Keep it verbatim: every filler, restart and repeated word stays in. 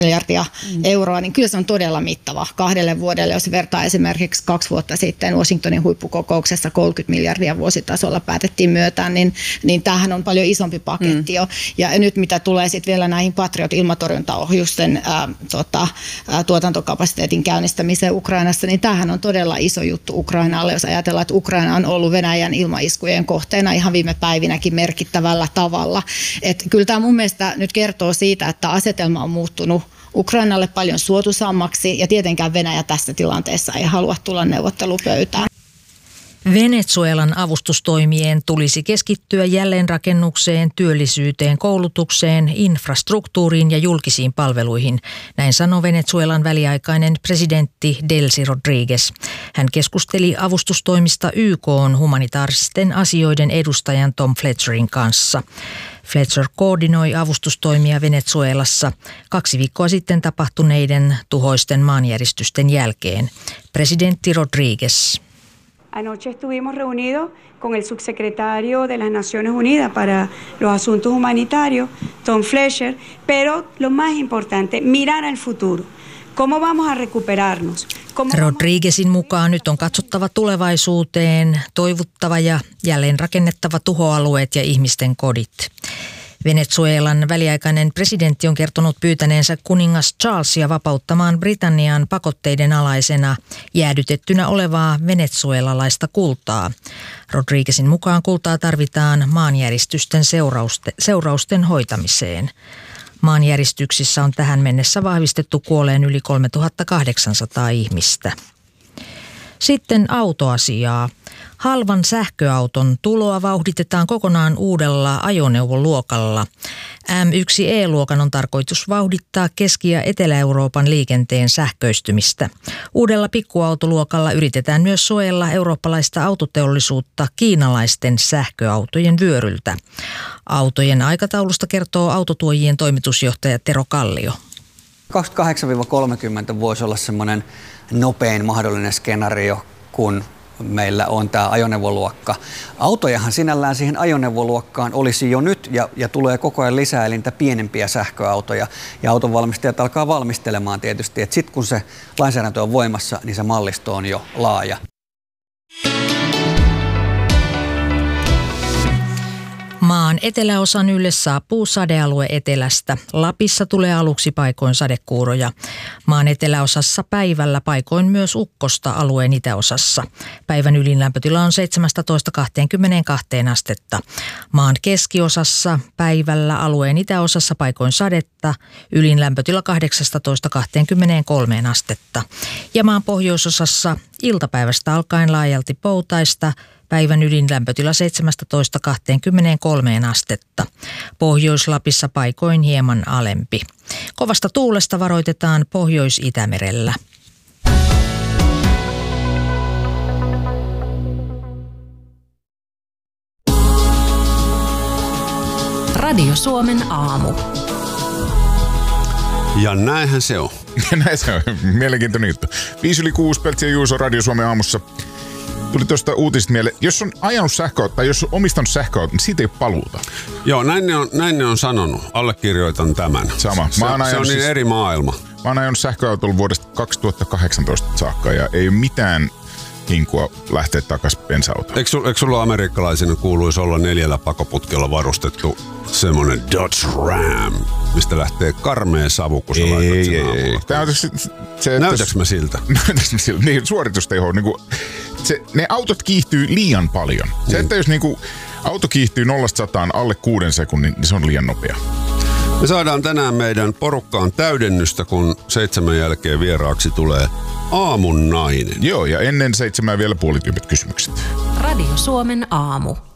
miljardia mm. euroa, niin kyllä se on todella mittava kahdelle vuodelle. Jos vertaa esimerkiksi kaksi vuotta sitten Washingtonin huippukokouksessa kolmekymmentä miljardia vuositasolla päätettiin myötää, niin, niin tämähän on paljon isompi paketti mm. jo. Ja nyt mitä tulee sitten vielä näihin Patriot-ilmatorjuntaohjusten ää, tota, ää, tuotantokapasiteetin käynnistämiseen Ukrainassa, niin tämähän on todella iso juttu Ukrainalle, jos ajatellaan, että Ukraina on ollut Venäjän ilmaiskujen kohteena ihan viime päivinäkin merkittävällä tavalla. Et kyllä tämä mun mielestä nyt kertoo siitä, että asetelma on muuttunut Ukrainalle paljon suotuisammaksi ja tietenkään Venäjä tässä tilanteessa ei halua tulla neuvottelupöytään. Venezuelan avustustoimien tulisi keskittyä jälleenrakennukseen, työllisyyteen, koulutukseen, infrastruktuuriin ja julkisiin palveluihin. Näin sanoi Venezuelan väliaikainen presidentti Delcy Rodríguez. Hän keskusteli avustustoimista Y K:n humanitaaristen asioiden edustajan Tom Fletcherin kanssa. Fletcher koordinoi avustustoimia Venezuelassa kaksi viikkoa sitten tapahtuneiden tuhoisten maanjäristysten jälkeen. Presidentti Rodríguez. Anoche estuvimos reunidos con el subsecretario de las Naciones Unidas para los Asuntos Humanitarios, Tom Fletcher, pero lo más importante, mirar al futuro. ¿Cómo vamos a recuperarnos? Rodríguezin mukaan nyt on katsottava tulevaisuuteen, toivuttava ja jälleen rakennettava tuhoalueet ja ihmisten kodit. Venezuelan väliaikainen presidentti on kertonut pyytäneensä kuningas Charlesia vapauttamaan Britannian pakotteiden alaisena jäädytettynä olevaa venezuelalaista kultaa. Rodríguezin mukaan kultaa tarvitaan maanjäristysten seurausten, seurausten hoitamiseen. Maanjäristyksissä on tähän mennessä vahvistettu kuolleen yli kolmetuhattakahdeksansataa ihmistä. Sitten autoasiaa. Halvan sähköauton tuloa vauhditetaan kokonaan uudella ajoneuvoluokalla. M yksi E-luokan on tarkoitus vauhdittaa Keski- ja Etelä-Euroopan liikenteen sähköistymistä. Uudella pikkuautoluokalla yritetään myös suojella eurooppalaista autoteollisuutta kiinalaisten sähköautojen vyöryltä. Autojen aikataulusta kertoo autotuojien toimitusjohtaja Tero Kallio. kaksikymmentäkahdeksan kolmekymmentä voisi olla semmoinen nopein mahdollinen skenaario, kun meillä on tämä ajoneuvoluokka. Autojahan sinällään siihen ajoneuvoluokkaan olisi jo nyt ja, ja tulee koko ajan lisää, eli niitä pienempiä sähköautoja. Ja autonvalmistajat alkaa valmistelemaan tietysti, että sitten kun se lainsäädäntö on voimassa, niin se mallisto on jo laaja. Maan eteläosan ylle saapuu sadealue etelästä. Lapissa tulee aluksi paikoin sadekuuroja. Maan eteläosassa päivällä paikoin myös ukkosta alueen itäosassa. Päivän ylinlämpötila on seitsemästätoista kaksikymmentäkaksi astetta. Maan keskiosassa päivällä alueen itäosassa paikoin sadetta. Ylinlämpötila kahdeksastatoista kaksikymmentäkolme astetta. Ja maan pohjoisosassa iltapäivästä alkaen laajalti poutaista. Päivän ydinlämpötila seitsemästätoista kaksikymmentäkolme astetta. Pohjois-Lapissa paikoin hieman alempi. Kovasta tuulesta varoitetaan Pohjois-Itämerellä. Radio Suomen aamu. Ja näinhän se on. Näin se on. Mielenkiintoinen juttu. Viisi yli kuusi, Peltsi ja Juuso Radio Suomen aamussa. Tuli tuosta uutisista mieleen, jos on ajanut sähköautoa tai jos on omistanut sähköautoa, niin siitä ei ole paluuta. Joo, näin ne on, näin ne on sanonut. Allekirjoitan tämän. Sama. Se, mä se on niin siis, eri maailma. Mä oon ajanut sähköautolla vuodesta kaksituhattakahdeksantoista saakka ja ei ole mitään hinkua lähteä takaisin bensa-autoon. Eikö, eikö sulla amerikkalaisina kuuluisi olla neljällä pakoputkella varustettu semmoinen Dodge Ram, mistä lähtee karmea savu, kun sä ei, laitat sen ei, aamulla? ei. Tämä on se, se, Näytäks mä siltä? Näytäks mä siltä? Niin, suoritusteho. Niin kuin, se, ne autot kiihtyy liian paljon. Se, että jos niin kuin, auto kiihtyy nollasta sataan alle kuuden sekunnin, niin se on liian nopea. Me saadaan tänään meidän porukkaan täydennystä, kun seitsemän jälkeen vieraaksi tulee aamun nainen. Joo, ja ennen seitsemää vielä puolityypit kysymykset. Radio Suomen aamu.